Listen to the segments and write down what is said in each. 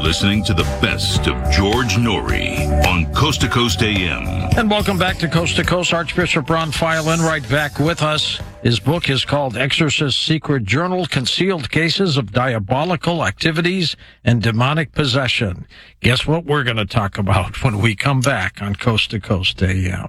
listening to the best of George Noory on Coast to Coast AM. And welcome back to Coast. Archbishop Ron Filan right back with us. His book is called Exorcist's Secret Journal, Concealed Cases of Diabolical Activities and Demonic Possession. Guess what we're going to talk about when we come back on Coast to Coast AM.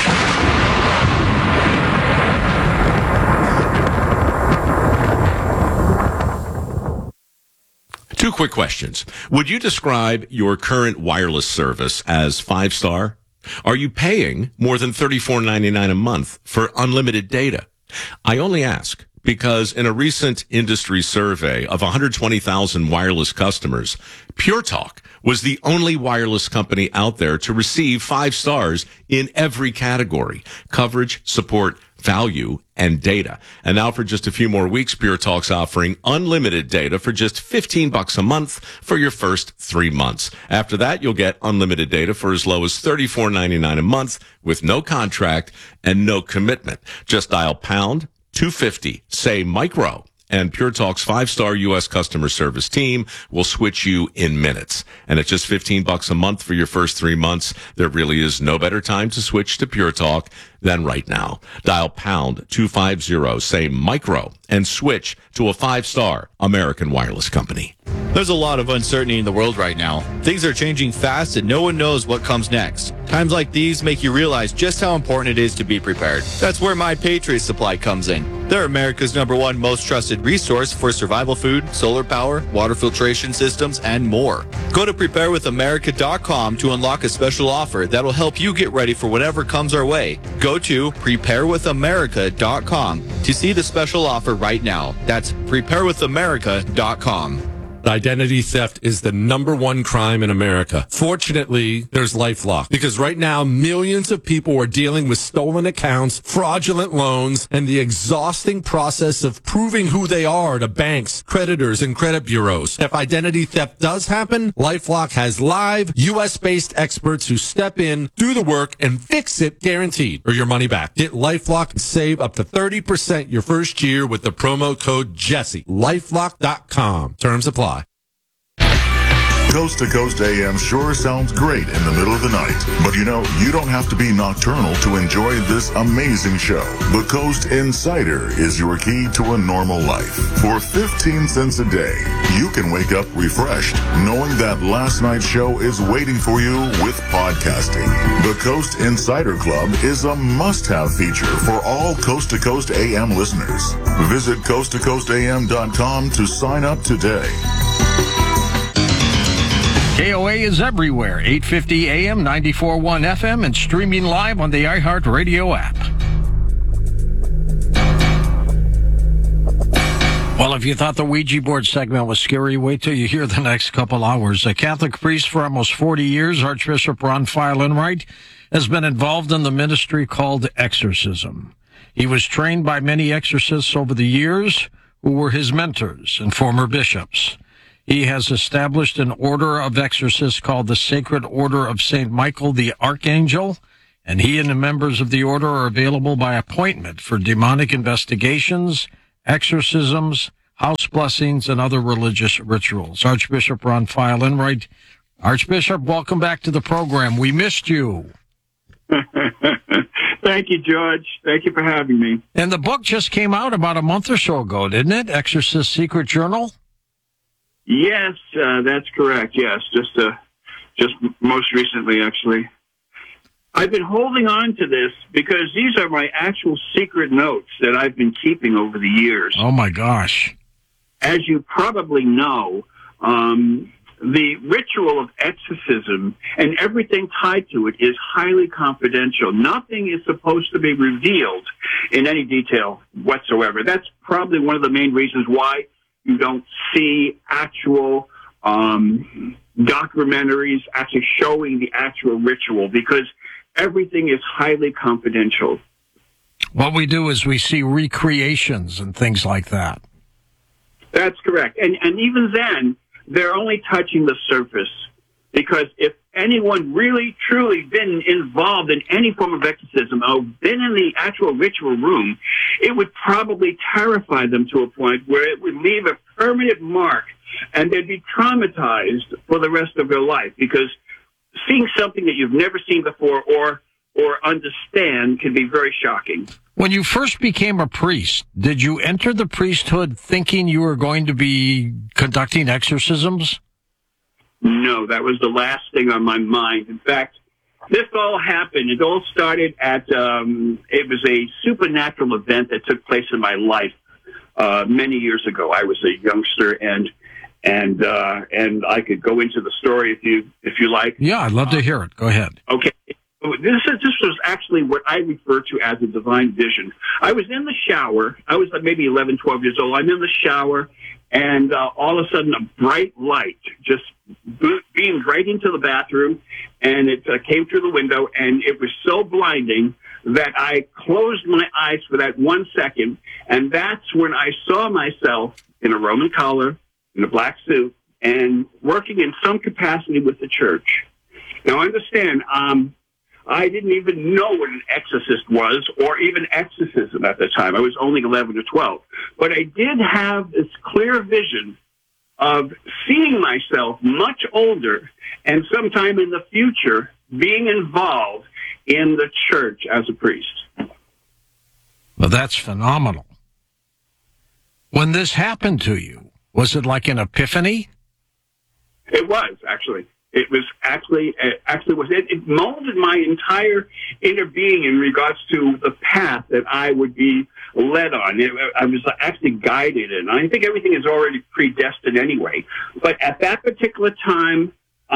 Two quick questions. Would you describe your current wireless service as 5-star? Are you paying more than $34.99 a month for unlimited data? I only ask because in a recent industry survey of 120,000 wireless customers, Pure Talk was the only wireless company out there to receive 5 stars in every category: coverage, support, value, and data. And now for just a few more weeks, Pure Talk's offering unlimited data for just $15 a month for your first 3 months. After that, you'll get unlimited data for as low as $34.99 a month with no contract and no commitment. Just dial pound 250, say micro, and Pure Talk's 5-star U.S. customer service team will switch you in minutes. And at just $15 a month for your first 3 months, there really is no better time to switch to Pure Talk than right now. Dial pound 250, say micro, and switch to a 5-star American wireless company. There's a lot of uncertainty in the world right now. Things are changing fast and no one knows what comes next. Times like these make you realize just how important it is to be prepared. That's where My Patriot Supply comes in. They're America's #1 most trusted resource for survival food, solar power, water filtration systems, and more. Go to preparewithamerica.com to unlock a special offer that'll help you get ready for whatever comes our way. Go to preparewithamerica.com to see the special offer right now. That's preparewithamerica.com. Identity theft is the #1 crime in America. Fortunately, there's LifeLock, because right now millions of people are dealing with stolen accounts, fraudulent loans, and the exhausting process of proving who they are to banks, creditors, and credit bureaus. If identity theft does happen, LifeLock has live US-based experts who step in, do the work, and fix it guaranteed, or your money back. Get LifeLock and save up to 30% your first year with the promo code Jesse. LifeLock.com. Terms apply. Coast to Coast AM sure sounds great in the middle of the night. But you know, you don't have to be nocturnal to enjoy this amazing show. The Coast Insider is your key to a normal life. For 15 cents a day, you can wake up refreshed, knowing that last night's show is waiting for you with podcasting. The Coast Insider Club is a must-have feature for all Coast to Coast AM listeners. Visit coasttocoastam.com to sign up today. KOA is everywhere, 850 AM, 94.1 FM, and streaming live on the iHeartRadio app. Well, if you thought the Ouija board segment was scary, wait till you hear the next couple hours. A Catholic priest for almost 40 years, Archbishop Ron Filan has been involved in the ministry called exorcism. He was trained by many exorcists over the years who were his mentors and former bishops. He has established an order of exorcists called the Sacred Order of St. Michael the Archangel, and he and the members of the order are available by appointment for demonic investigations, exorcisms, house blessings, and other religious rituals. Archbishop Ron Filan. Archbishop, welcome back to the program. We missed you. Thank you, George. Thank you for having me. And the book just came out about a month or so ago, didn't it? Exorcist's Secret Journal? Yes, that's correct. Yes, just most recently, actually. I've been holding on to this because these are my actual secret notes that I've been keeping over the years. Oh, my gosh. As you probably know, the ritual of exorcism and everything tied to it is highly confidential. Nothing is supposed to be revealed in any detail whatsoever. That's probably one of the main reasons why you don't see actual documentaries actually showing the actual ritual, because everything is highly confidential. What we do is we see recreations and things like that. That's correct. And even then, they're only touching the surface, because if anyone really, truly been involved in any form of exorcism or been in the actual ritual room, it would probably terrify them to a point where it would leave a permanent mark, and they'd be traumatized for the rest of their life, because seeing something that you've never seen before or understand can be very shocking. When you first became a priest, did you enter the priesthood thinking you were going to be conducting exorcisms? No, that was the last thing on my mind. In fact, this all happened. It all started at, it was a supernatural event that took place in my life many years ago. I was a youngster, and I could go into the story if you like. Yeah, I'd love to hear it. Go ahead. Okay. This was actually what I refer to as a divine vision. I was in the shower. I was maybe 11, 12 years old. I'm in the shower, and all of a sudden a bright light just beamed right into the bathroom, and it came through the window, and it was so blinding that I closed my eyes for that 1 second, and that's when I saw myself in a Roman collar, in a black suit, and working in some capacity with the church. Now, understand, I didn't even know what an exorcist was, or even exorcism at the time. I was only 11 or 12. But I did have this clear vision of seeing myself much older and sometime in the future being involved in the church as a priest. Well, that's phenomenal. When this happened to you, was it like an epiphany? It was, actually. It was it molded my entire inner being in regards to the path that I would be led on. I was actually guided, and I think everything is already predestined anyway. But at that particular time,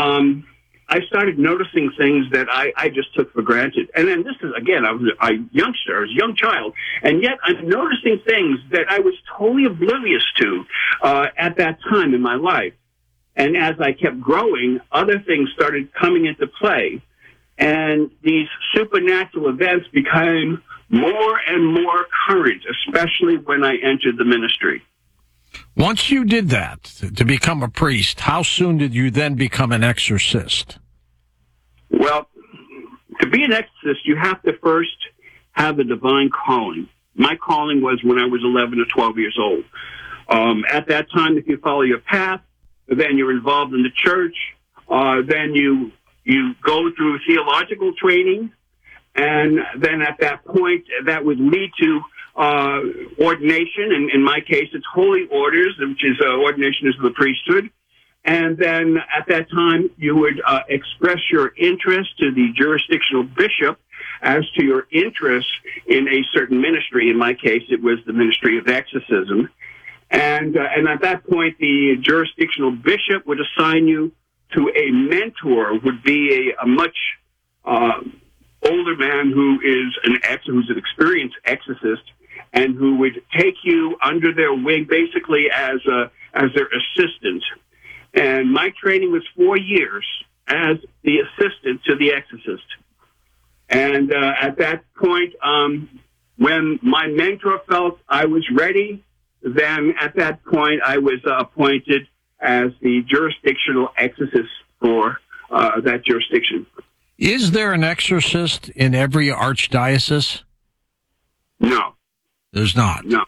I started noticing things that I just took for granted. And then this is, again, I was a youngster, I was a young child, and yet I'm noticing things that I was totally oblivious to at that time in my life. And as I kept growing, other things started coming into play. And these supernatural events became more and more current, especially when I entered the ministry. Once you did that, to become a priest, how soon did you then become an exorcist? Well, to be an exorcist, you have to first have a divine calling. My calling was when I was 11 or 12 years old. At that time, if you follow your path, then you're involved in the church. Then you go through theological training, and then at that point, that would lead to ordination. And in my case, it's holy orders, which is ordination is the priesthood. And then at that time, you would express your interest to the jurisdictional bishop as to your interest in a certain ministry. In my case, it was the ministry of exorcism. And at that point, the jurisdictional bishop would assign you to a mentor, would be a much older man who is who's an experienced exorcist, and who would take you under their wing, basically as their assistant. And my training was 4 years as the assistant to the exorcist. And at that point, when my mentor felt I was ready, then at that point I was appointed as the jurisdictional exorcist for that jurisdiction. Is there an exorcist in every archdiocese? No. There's not? No.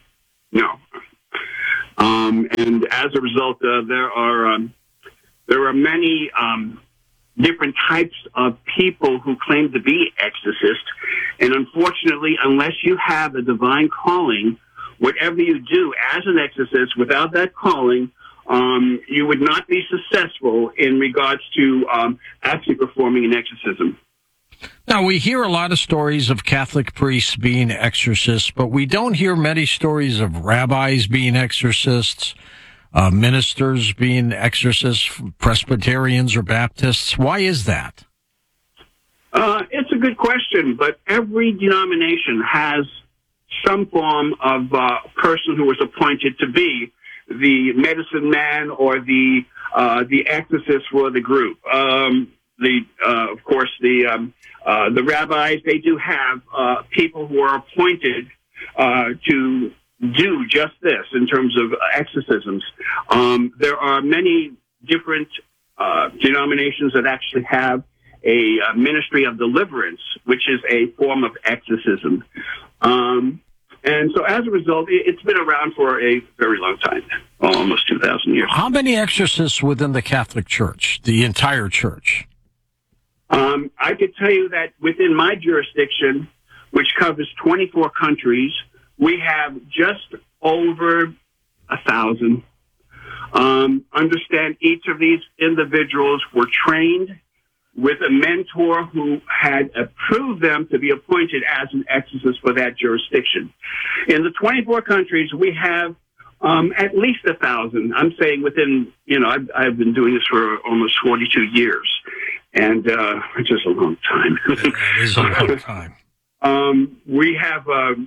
And as a result, there are many different types of people who claim to be exorcists. And unfortunately, unless you have a divine calling, whatever you do as an exorcist without that calling, you would not be successful in regards to actually performing an exorcism. Now, we hear a lot of stories of Catholic priests being exorcists, but we don't hear many stories of rabbis being exorcists, ministers being exorcists, Presbyterians or Baptists. Why is that? It's a good question, but every denomination has some form of person who was appointed to be the medicine man or the exorcist for the group. Of course, the rabbis, they do have people who are appointed to do just this in terms of exorcisms. There are many different denominations that actually have a ministry of deliverance, which is a form of exorcism. And so as a result, it's been around for a very long time, almost 2,000 years. How many exorcists within the Catholic Church, the entire church? I could tell you that within my jurisdiction, which covers 24 countries, we have just over 1,000. Understand each of these individuals were trained with a mentor who had approved them to be appointed as an exorcist for that jurisdiction. In the 24 countries, we have at least 1,000. I'm saying within, I've been doing this for almost 42 years, and it's just a long time. It is a long time. We have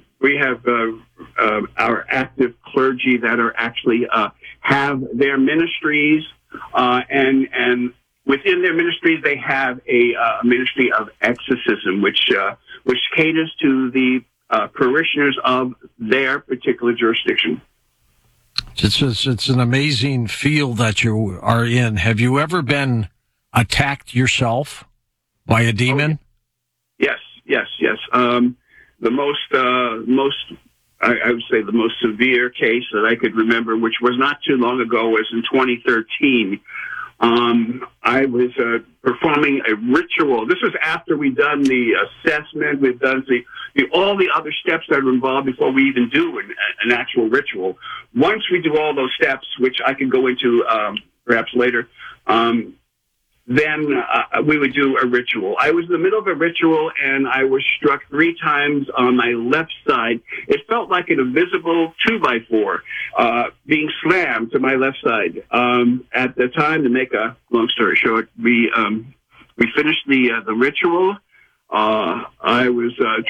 our active clergy that are actually have their ministries, and within their ministries they have a ministry of exorcism, which caters to the parishioners of their particular jurisdiction. It's an amazing field that you are in. Have you ever been attacked yourself by a demon? Yes. The I would say the most severe case that I could remember, which was not too long ago, was in 2013. I was performing a ritual. This was after we'd done the assessment, we'd done all the other steps that are involved before we even do an actual ritual. Once we do all those steps, which I can go into perhaps later, then we would do a ritual. I was in the middle of a ritual, and I was struck 3 times on my left side. It felt like an invisible 2x4 being slammed to my left side. At the time, to make a long story short, we finished the ritual. I was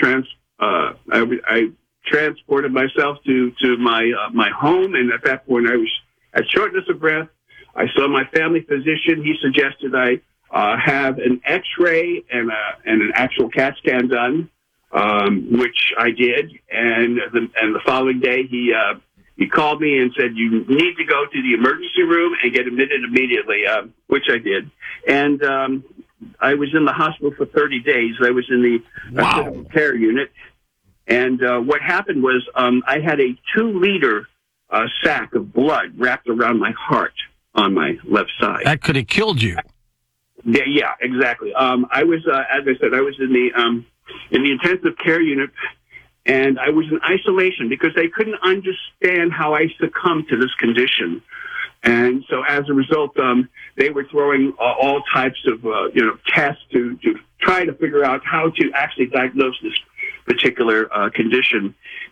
I transported myself to my home, and at that point, I was at shortness of breath. I saw my family physician. He suggested I have an X-ray and an actual CAT scan done, which I did. And the following day, he called me and said, "You need to go to the emergency room and get admitted immediately," which I did. And I was in the hospital for 30 days. I was in the critical care unit. And what happened was I had a 2-liter sack of blood wrapped around my heart on my left side. That could have killed you. Yeah, exactly. I was, as I said, I was in the intensive care unit, and I was in isolation because they couldn't understand how I succumbed to this condition. And so, as a result, they were throwing all types of tests to try to figure out how to actually diagnose this particular condition.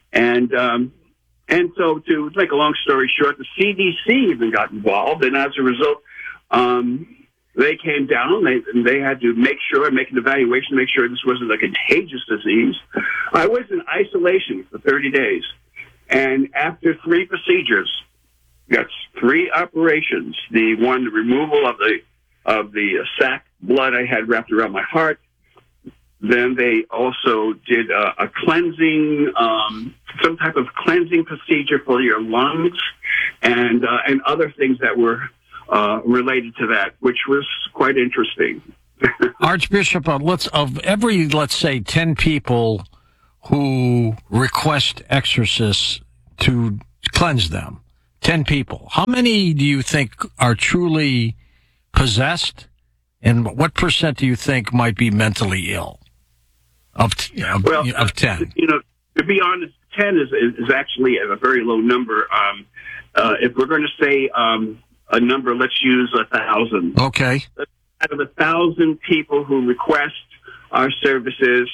And so, to make a long story short, the CDC even got involved, and as a result, they came down. They had to make an evaluation, make sure this wasn't a contagious disease. I was in isolation for 30 days, and after 3 procedures, got 3 operations. The removal of the sac blood I had wrapped around my heart. Then they also did a cleansing, some type of cleansing procedure for your lungs, and other things that were related to that, which was quite interesting. Archbishop, let's say 10 people who request exorcists to cleanse them, 10 people, how many do you think are truly possessed, and what % do you think might be mentally ill? Of 10. To be honest, 10 is actually a very low number. If we're going to say a number, let's use 1,000. Okay. Out of 1,000 people who request our services,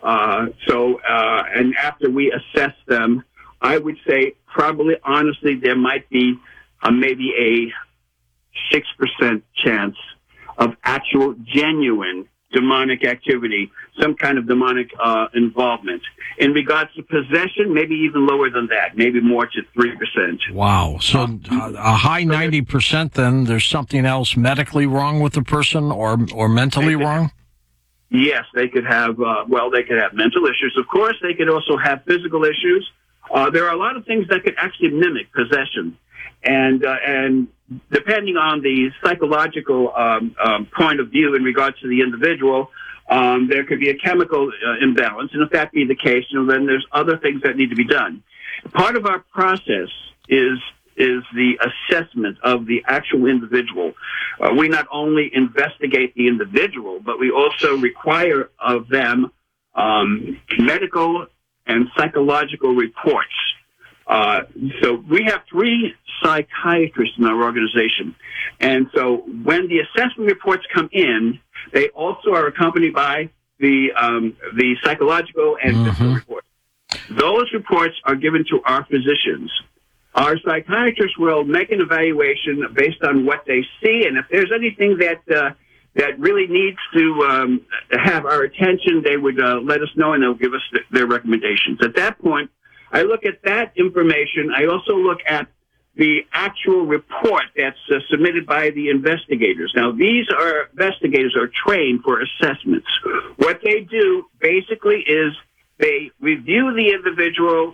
and after we assess them, I would say probably, honestly, there might be maybe a 6% chance of actual, genuine demonic activity, some kind of demonic involvement. In regards to possession, maybe even lower than that, maybe more to 3%. Wow. So a high 90%, then there's something else medically wrong with the person or mentally wrong? Yes, they could have, they could have mental issues. Of course, they could also have physical issues. There are a lot of things that could actually mimic possession. And depending on the psychological point of view in regards to the individual, There could be a chemical imbalance, and if that be the case, then there's other things that need to be done. Part of our process is the assessment of the actual individual. We not only investigate the individual, but we also require of them medical and psychological reports. So we have 3 psychiatrists in our organization. And so when the assessment reports come in, they also are accompanied by the psychological and physical reports. Those reports are given to our physicians. Our psychiatrists will make an evaluation based on what they see, and if there's anything that really needs to have our attention, they would let us know, and they'll give us their recommendations. At that point, I look at that information. I also look at the actual report that's submitted by the investigators. Now, these investigators are trained for assessments. What they do basically is they review the individual.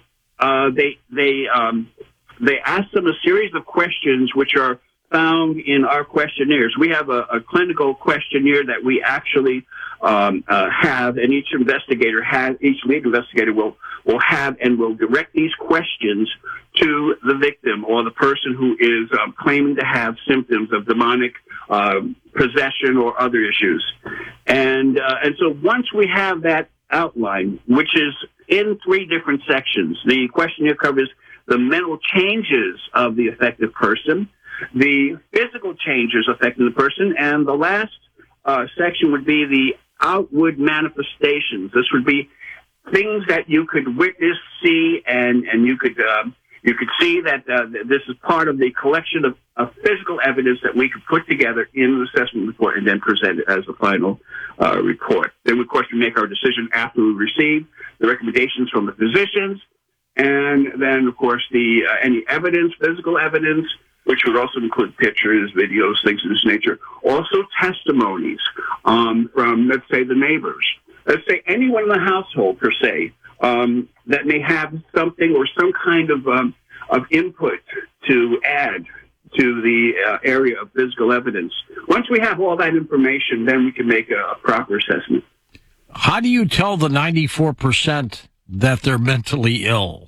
They ask them a series of questions which are found in our questionnaires. We have a clinical questionnaire that we actually have, and each lead investigator will have and will direct these questions to the victim or the person who is claiming to have symptoms of demonic possession or other issues. And so once we have that outline, which is in 3 different sections, the questionnaire covers the mental changes of the affected person, the physical changes affecting the person, and the last section would be the outward manifestations. This would be things that you could witness, see, and you could see that this is part of the collection of physical evidence that we could put together in the assessment report and then present it as the final report. Then, of course, we make our decision after we receive the recommendations from the physicians, and then, of course, any evidence, physical evidence, which would also include pictures, videos, things of this nature. Also testimonies from, let's say, the neighbors. Let's say anyone in the household, per se, that may have something or some kind of input to add to the area of physical evidence. Once we have all that information, then we can make a proper assessment. How do you tell the 94% that they're mentally ill?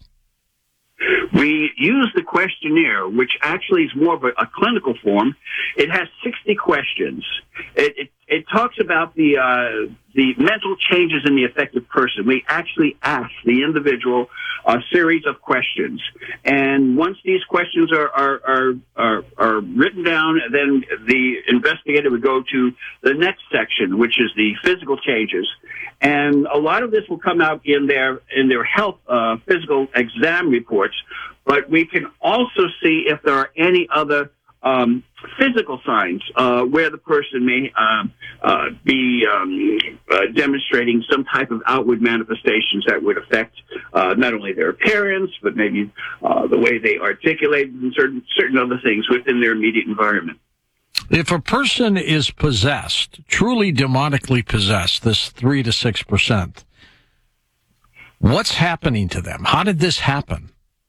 We use the questionnaire, which actually is more of a clinical form. It has 60 questions. It talks about the mental changes in the affected person. We actually ask the individual a series of questions, and once these questions are written down, then the investigator would go to the next section, which is the physical changes. And a lot of this will come out in their health physical exam reports, but we can also see if there are any other physical signs where the person may be demonstrating some type of outward manifestations that would affect not only their appearance, but maybe the way they articulate and certain other things within their immediate environment. If a person is possessed, truly demonically possessed, this 3 to 6%, what's happening to them? How did this happen?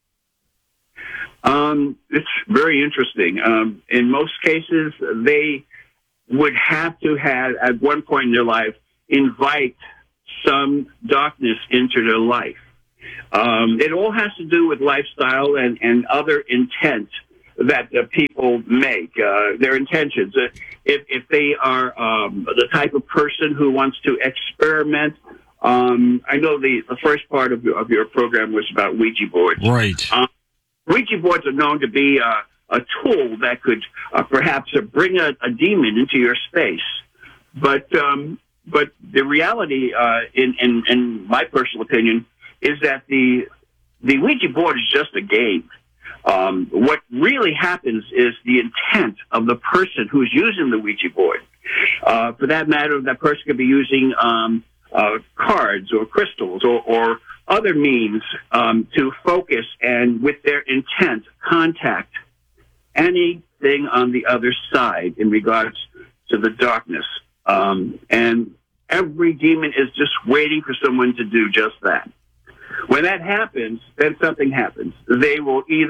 It's very interesting. In most cases, they would have to have, at one point in their life, invite some darkness into their life. It all has to do with lifestyle and other intent that people make, their intentions. If they are the type of person who wants to experiment, I know the first part of your program was about Ouija boards. Right. Ouija boards are known to be a tool that could perhaps bring a demon into your space. But the reality, in my personal opinion, is that the Ouija board is just a game. What really happens is the intent of the person who's using the Ouija board. For that matter, that person could be using cards or crystals or other means to focus and, with their intent, contact anything on the other side in regards to the darkness. And every demon is just waiting for someone to do just that. When that happens, then something happens. They will either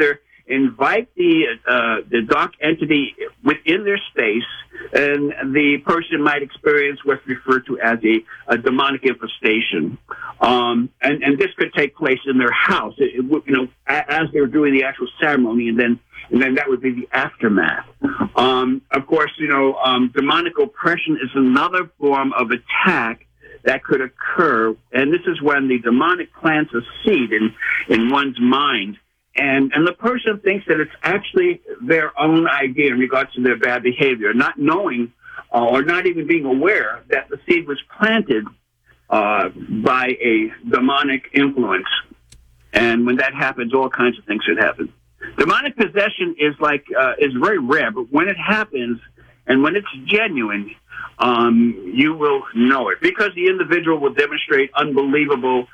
invite the dark entity within their space, and the person might experience what's referred to as a demonic infestation. And this could take place in their house, as they're doing the actual ceremony, and then that would be the aftermath. Of course, demonic oppression is another form of attack that could occur, and this is when the demonic plants a seed in one's mind, and the person thinks that it's actually their own idea in regards to their bad behavior, not knowing or not even being aware that the seed was planted by a demonic influence. And when that happens, all kinds of things should happen. Demonic possession is very rare, but when it happens and when it's genuine, you will know it, because the individual will demonstrate unbelievable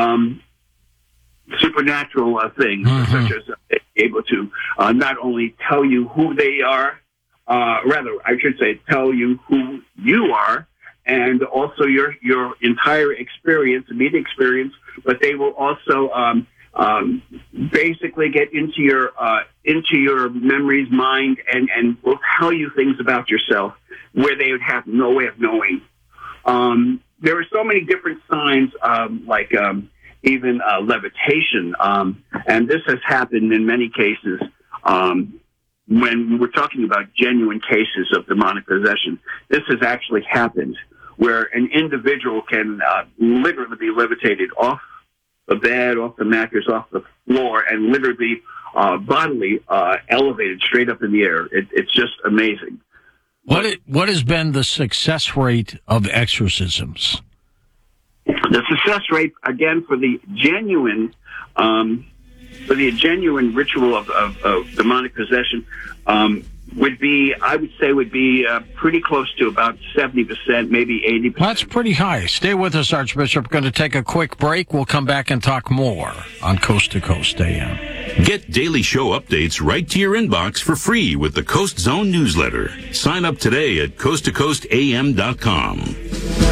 supernatural things, such as able to not only tell you who they are, rather, I should say, tell you who you are, and also your entire experience, immediate experience, but they will also basically get into your memories, mind, and will tell you things about yourself where they would have no way of knowing. There are so many different signs, even levitation, and this has happened in many cases. When we're talking about genuine cases of demonic possession, this has actually happened, where an individual can literally be levitated off the bed, off the mattress, off the floor, and literally bodily elevated straight up in the air. It's just amazing. What has been the success rate of exorcisms? The success rate, again, for the genuine ritual of demonic possession, would be pretty close to about 70%, maybe 80%. Well, that's pretty high. Stay with us, Archbishop. We're going to take a quick break. We'll come back and talk more on Coast to Coast AM. Get daily show updates right to your inbox for free with the Coast Zone newsletter. Sign up today at coasttocoastam.com.